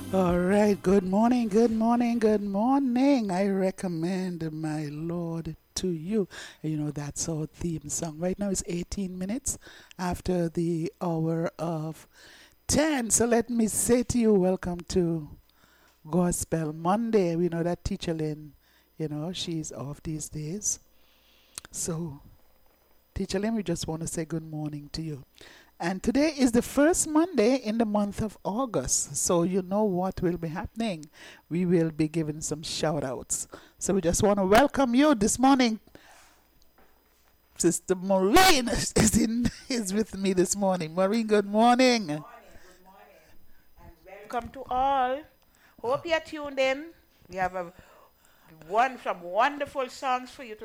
All right, good morning, good morning, good morning. I recommend my Lord to you. That's our theme song. Right now it's 18 minutes after the hour of 10. So let me say to you, welcome to Gospel Monday. We know that Teacher Lynn, she's off these days. So, Teacher Lynn, we just want to say good morning to you. And today is the first Monday in the month of August. So you know what will be happening. We will be giving some shout outs. So we just want to welcome you this morning. Sister Maureen is with me this morning. Maureen, good morning. Welcome to all. Hope you're tuned in. We have some wonderful songs for you to